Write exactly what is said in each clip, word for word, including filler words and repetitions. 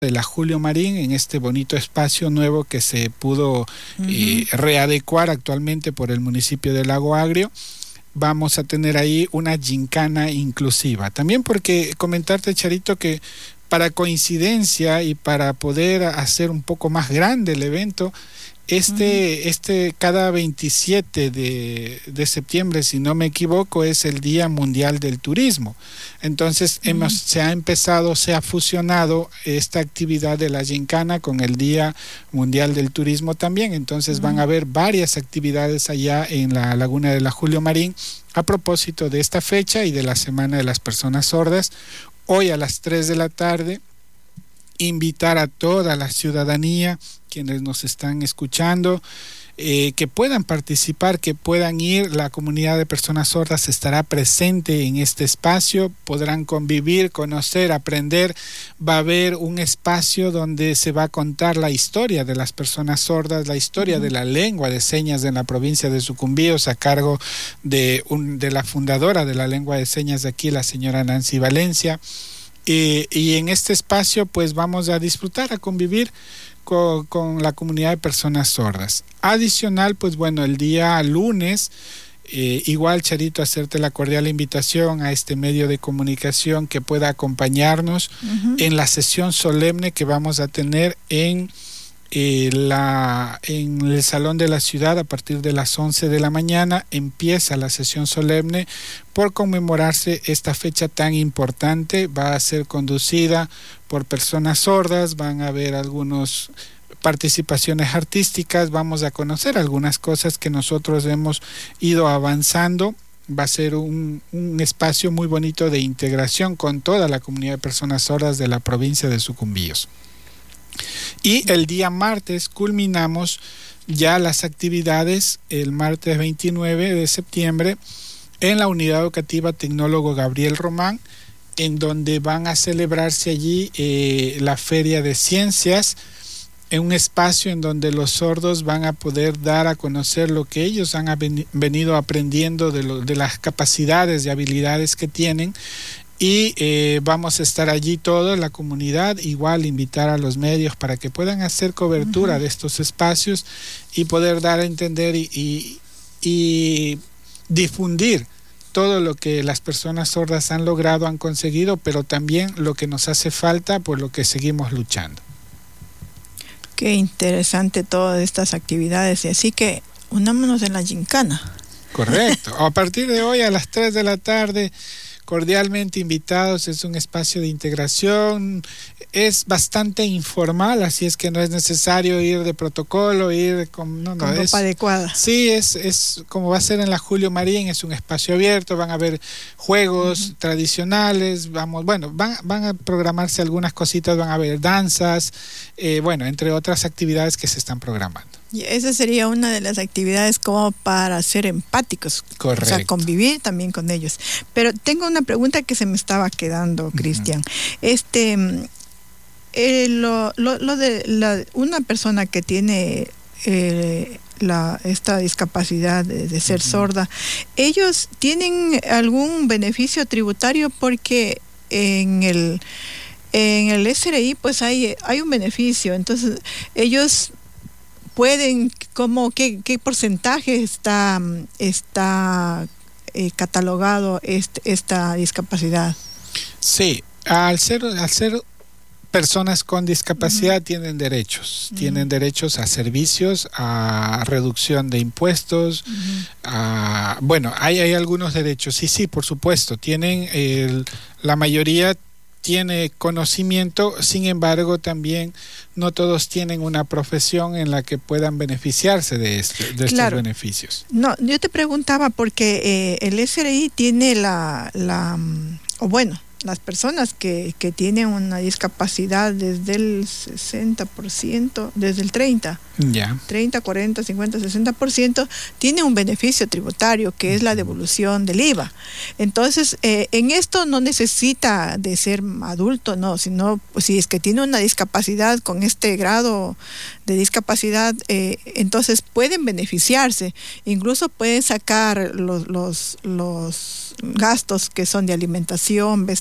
de la Julio Marín, en este bonito espacio nuevo que se pudo uh-huh. eh, readecuar actualmente por el municipio de Lago Agrio. Vamos a tener ahí una gincana inclusiva. También porque comentarte, Charito, que para coincidencia y para poder hacer un poco más grande el evento, Este, uh-huh. este cada veintisiete de, de septiembre, si no me equivoco, es el Día Mundial del Turismo. Entonces uh-huh. hemos, se ha empezado, se ha fusionado esta actividad de la gincana con el Día Mundial del Turismo también. Entonces uh-huh. van a haber varias actividades allá en la Laguna de la Julio Marín a propósito de esta fecha y de la Semana de las Personas Sordas. Hoy a las tres de la tarde, invitar a toda la ciudadanía, quienes nos están escuchando, eh, que puedan participar, que puedan ir. La comunidad de personas sordas estará presente en este espacio, podrán convivir, conocer, aprender. Va a haber un espacio donde se va a contar la historia de las personas sordas, la historia uh-huh. de la lengua de señas en la provincia de Sucumbíos, a cargo de, un, de la fundadora de la lengua de señas de aquí, la señora Nancy Valencia. Y, y en este espacio pues vamos a disfrutar, a convivir con, con la comunidad de personas sordas. Adicional, pues bueno, el día lunes, eh, igual, Charito, hacerte la cordial invitación a este medio de comunicación que pueda acompañarnos uh-huh. en la sesión solemne que vamos a tener en Eh, la, en el Salón de la Ciudad. A partir de las once de la mañana empieza la sesión solemne por conmemorarse esta fecha tan importante. Va a ser conducida por personas sordas, van a haber algunas participaciones artísticas, vamos a conocer algunas cosas que nosotros hemos ido avanzando. Va a ser un, un espacio muy bonito de integración con toda la comunidad de personas sordas de la provincia de Sucumbíos. Y el día martes culminamos ya las actividades, el martes veintinueve de septiembre, en la Unidad Educativa Tecnólogo Gabriel Román, en donde van a celebrarse allí eh, la Feria de Ciencias, en un espacio en donde los sordos van a poder dar a conocer lo que ellos han venido aprendiendo de, lo, de las capacidades y habilidades que tienen. Y eh, vamos a estar allí toda la comunidad, igual invitar a los medios para que puedan hacer cobertura uh-huh. de estos espacios y poder dar a entender y, y, y difundir todo lo que las personas sordas han logrado, han conseguido, pero también lo que nos hace falta, por lo que seguimos luchando. Qué interesante todas estas actividades, y así que unámonos en la gincana. Correcto, a partir de hoy a las tres de la tarde, cordialmente invitados. Es un espacio de integración, es bastante informal, así es que no es necesario ir de protocolo, ir con, no, no, con ropa es, adecuada. Sí, es, es como va a ser en la Julio Marín, es un espacio abierto, van a haber juegos uh-huh. tradicionales, vamos, bueno, van, van a programarse algunas cositas, van a haber danzas, eh, bueno, entre otras actividades que se están programando. Y esa sería una de las actividades como para ser empáticos. Correcto. O sea, convivir también con ellos. Pero tengo una pregunta que se me estaba quedando, Cristian. Uh-huh. Este, eh, lo, lo, lo de la, una persona que tiene eh, la, esta discapacidad de, de ser uh-huh. sorda, ¿ellos tienen algún beneficio tributario? Porque en el, en el S R I pues hay, hay un beneficio. Entonces, ellos pueden, como qué, qué porcentaje está, está eh, catalogado este, esta discapacidad. Sí, al ser, al ser personas con discapacidad uh-huh. tienen derechos, uh-huh. tienen derechos a servicios, a reducción de impuestos, uh-huh. a, bueno, hay, hay algunos derechos, sí, sí, por supuesto, tienen, el, la mayoría tiene conocimiento, sin embargo también no todos tienen una profesión en la que puedan beneficiarse de, este, de claro. estos beneficios. No, yo te preguntaba porque eh, el S R I tiene la, la o bueno, las personas que, que tienen una discapacidad desde el sesenta por ciento, desde el treinta, ya. treinta, cuarenta, cincuenta, sesenta por ciento, tiene un beneficio tributario que es la devolución del I V A. Entonces, eh, en esto no necesita de ser adulto, no, sino pues, si es que tiene una discapacidad con este grado de discapacidad, eh, entonces pueden beneficiarse, incluso pueden sacar los, los, los gastos que son de alimentación, vestimenta,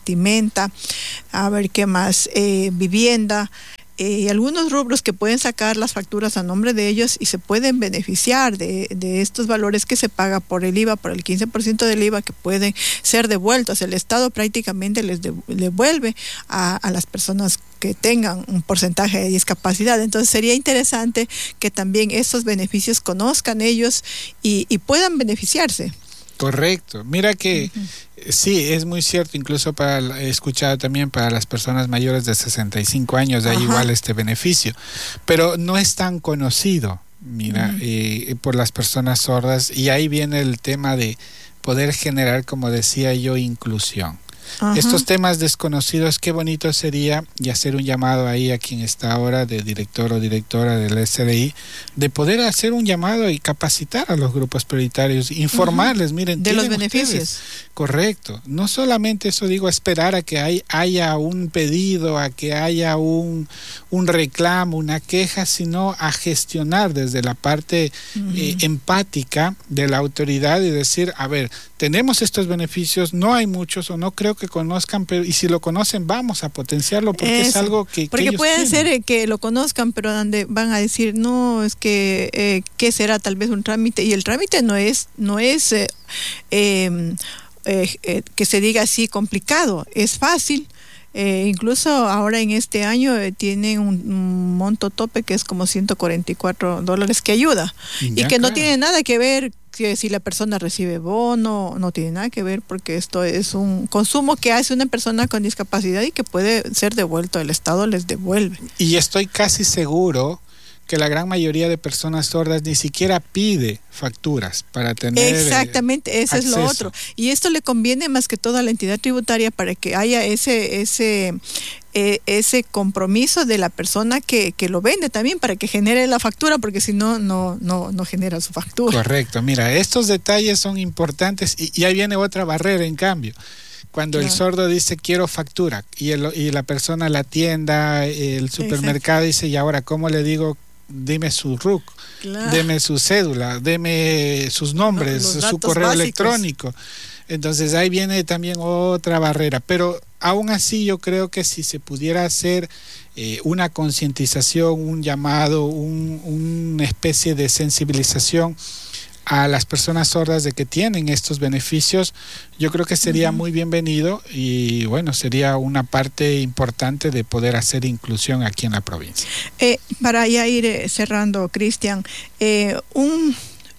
vestimenta, a ver qué más, eh, vivienda, y eh, algunos rubros que pueden sacar las facturas a nombre de ellos y se pueden beneficiar de, de estos valores que se paga por el I V A, por el quince por ciento del I V A, que pueden ser devueltos. El Estado prácticamente les devuelve a, a las personas que tengan un porcentaje de discapacidad. Entonces sería interesante que también estos beneficios conozcan ellos y, y puedan beneficiarse. Correcto. Mira que uh-huh. sí, es muy cierto, incluso para, he escuchado también para las personas mayores de sesenta y cinco años hay igual este beneficio, pero no es tan conocido, mira, uh-huh. eh, por las personas sordas, y ahí viene el tema de poder generar, como decía yo, inclusión. Ajá. Estos temas desconocidos, qué bonito sería, y hacer un llamado ahí a quien está ahora de director o directora del S D I, de poder hacer un llamado y capacitar a los grupos prioritarios, informarles, uh-huh. miren, de los beneficios. Ustedes, correcto, no solamente eso, digo, esperar a que hay, haya un pedido, a que haya un, un reclamo, una queja, sino a gestionar desde la parte uh-huh. eh, empática de la autoridad y decir, a ver, tenemos estos beneficios, no hay muchos o no creo que conozcan, pero y si lo conocen vamos a potenciarlo porque Eso. Es algo que, porque que ellos pueden tienen. ser que lo conozcan, pero donde van a decir no, es que eh, qué será tal vez un trámite, y el trámite no es no es eh, eh, eh, eh, que se diga así complicado, es fácil. Eh, incluso ahora en este año eh, tienen un, un monto tope que es como ciento cuarenta y cuatro dólares que ayuda ya, y que claro. no tiene nada que ver que si la persona recibe bono, no tiene nada que ver, porque esto es un consumo que hace una persona con discapacidad y que puede ser devuelto, el Estado les devuelve. Y estoy casi seguro que la gran mayoría de personas sordas ni siquiera pide facturas para tener exactamente, eso acceso. Es lo otro, y esto le conviene más que todo a la entidad tributaria para que haya ese ese eh, ese compromiso de la persona que, que lo vende también, para que genere la factura, porque si no no no no genera su factura. Correcto, mira, estos detalles son importantes, y, y ahí viene otra barrera en cambio. Cuando claro. el sordo dice quiero factura y, el, y la persona, la tienda, el supermercado, exacto. dice, y ahora ¿cómo le digo? Dime su R U C, claro. deme su cédula, deme sus nombres, no, su correo básicos. Electrónico. Entonces ahí viene también otra barrera, pero aún así yo creo que si se pudiera hacer eh, una concientización, un llamado, un, una especie de sensibilización a las personas sordas de que tienen estos beneficios, yo creo que sería uh-huh. muy bienvenido, y bueno, sería una parte importante de poder hacer inclusión aquí en la provincia. Eh, para ya ir eh, cerrando, Cristian, eh, un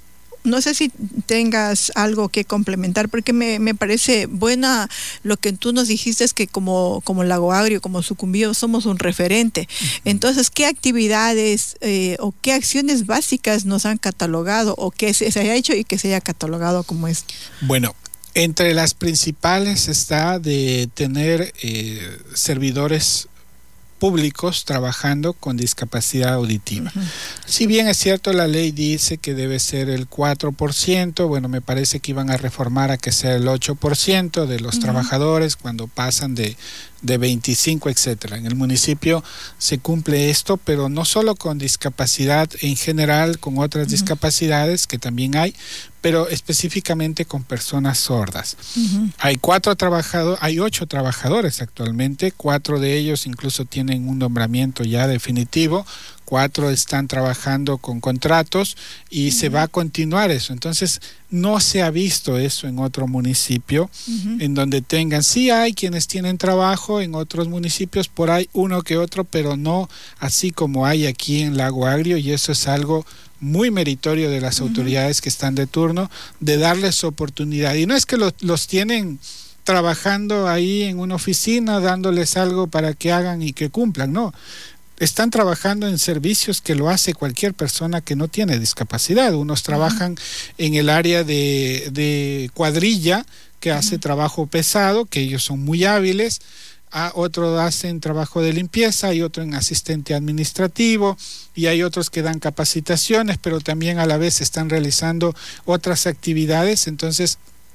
no sé si tengas algo que complementar, porque me, me parece buena lo que tú nos dijiste, es que como, como Lago Agrio, como Sucumbíos, somos un referente. Entonces, ¿qué actividades eh, o qué acciones básicas nos han catalogado o qué se, se haya hecho y que se haya catalogado como esto? Bueno, entre las principales está de tener eh, servidores públicos trabajando con discapacidad auditiva. Uh-huh. Si bien es cierto, la ley dice que debe ser el cuatro por ciento, bueno, me parece que iban a reformar a que sea el ocho por ciento de los uh-huh. trabajadores cuando pasan de, de veinticinco, etcétera. En el municipio se cumple esto, pero no solo con discapacidad en general, con otras uh-huh. discapacidades que también hay, pero específicamente con personas sordas. Uh-huh. Hay cuatro trabajadores, hay ocho trabajadores actualmente, cuatro de ellos incluso tienen un nombramiento ya definitivo, cuatro están trabajando con contratos y uh-huh. se va a continuar eso. Entonces, no se ha visto eso en otro municipio uh-huh. en donde tengan, sí hay quienes tienen trabajo en otros municipios, por ahí uno que otro, pero no así como hay aquí en Lago Agrio, y eso es algo muy meritorio de las uh-huh. autoridades que están de turno, de darles oportunidad. Y no es que lo, los tienen trabajando ahí en una oficina, dándoles algo para que hagan y que cumplan, no. Están trabajando en servicios que lo hace cualquier persona que no tiene discapacidad. Unos trabajan uh-huh. en el área de, de cuadrilla, que uh-huh. hace trabajo pesado, que ellos son muy hábiles. A otros hacen trabajo de limpieza, y otro en asistente administrativo, y hay otros que dan capacitaciones, pero también a la vez están realizando otras actividades. Entonces,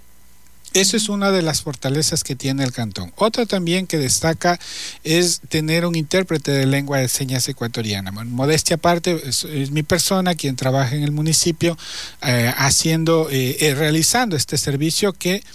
eso es una de las fortalezas que tiene el cantón. Otra también que destaca es tener un intérprete de lengua de señas ecuatoriana. Modestia aparte, es, es mi persona quien trabaja en el municipio eh, haciendo, eh, eh, realizando este servicio que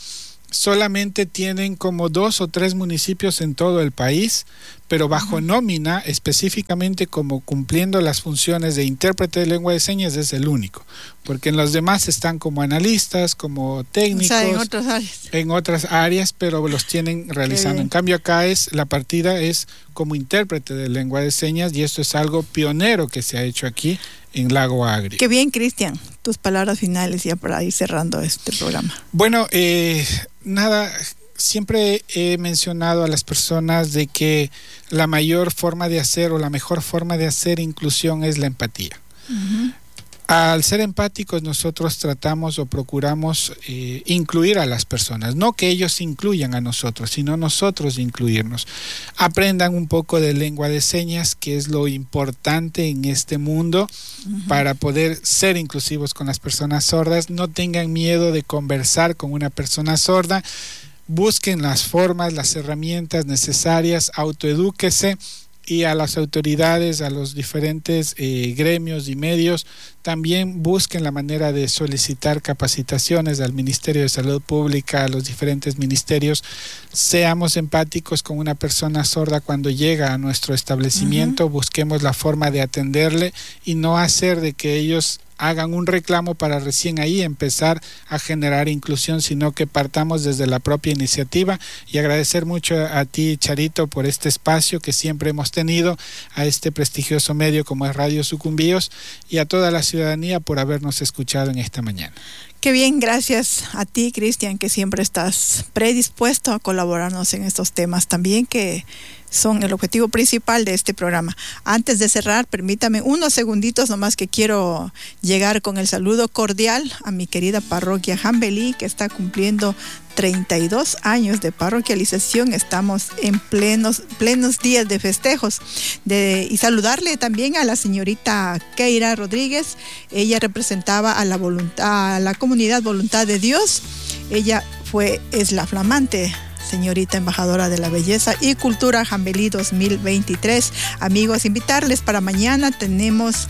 solamente tienen como dos o tres municipios en todo el país, pero bajo uh-huh. nómina, específicamente como cumpliendo las funciones de intérprete de lengua de señas, es el único, porque en los demás están como analistas, como técnicos, o sea, en otras áreas, en otras áreas, pero los tienen realizando. En cambio acá es la partida es como intérprete de lengua de señas, y esto es algo pionero que se ha hecho aquí en Lago Agrio. Qué bien, Cristian, tus palabras finales ya para ir cerrando este programa. Bueno, eh, nada, siempre he mencionado a las personas de que la mayor forma de hacer o la mejor forma de hacer inclusión es la empatía. Uh-huh. Al ser empáticos nosotros tratamos o procuramos eh, incluir a las personas, no que ellos incluyan a nosotros, sino nosotros incluirnos. Aprendan un poco de lengua de señas, que es lo importante en este mundo, uh-huh. para poder ser inclusivos con las personas sordas. No tengan miedo de conversar con una persona sorda. Busquen las formas, las herramientas necesarias, autoedúquese, y a las autoridades, a los diferentes eh, gremios y medios, también busquen la manera de solicitar capacitaciones al Ministerio de Salud Pública, a los diferentes ministerios. Seamos empáticos con una persona sorda cuando llega a nuestro establecimiento, uh-huh. busquemos la forma de atenderle y no hacer de que ellos hagan un reclamo para recién ahí empezar a generar inclusión, sino que partamos desde la propia iniciativa. Y agradecer mucho a ti, Charito, por este espacio que siempre hemos tenido, a este prestigioso medio como es Radio Sucumbíos, y a toda la ciudadanía por habernos escuchado en esta mañana. Qué bien, gracias a ti, Cristian, que siempre estás predispuesto a colaborarnos en estos temas también que son el objetivo principal de este programa. Antes de cerrar, permítame unos segunditos nomás, que quiero llegar con el saludo cordial a mi querida parroquia Jambelí, que está cumpliendo treinta y dos años de parroquialización. Estamos en plenos, plenos días de festejos. De, y saludarle también a la señorita Keira Rodríguez. Ella representaba a la, voluntad, a la comunidad Voluntad de Dios. Ella fue, es la flamante señorita embajadora de la belleza y cultura Jambelí dos mil veintitrés. Amigos, invitarles para mañana. Tenemos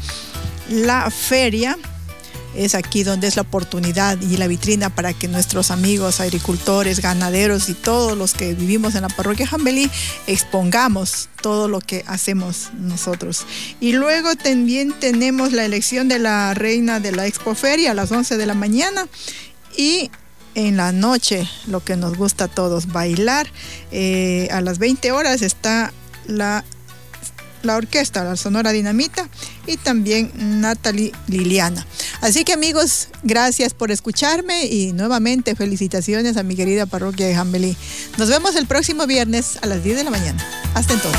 la feria. Es aquí donde es la oportunidad y la vitrina para que nuestros amigos agricultores, ganaderos y todos los que vivimos en la parroquia Jambelí expongamos todo lo que hacemos nosotros. Y luego también tenemos la elección de la reina de la Expoferia a las once de la mañana, y en la noche, lo que nos gusta a todos, bailar. Eh, a las veinte horas está la, la orquesta, la Sonora Dinamita, y también Natalie Liliana. Así que, amigos, gracias por escucharme y nuevamente felicitaciones a mi querida parroquia de Jambelí. Nos vemos el próximo viernes a las diez de la mañana. Hasta entonces.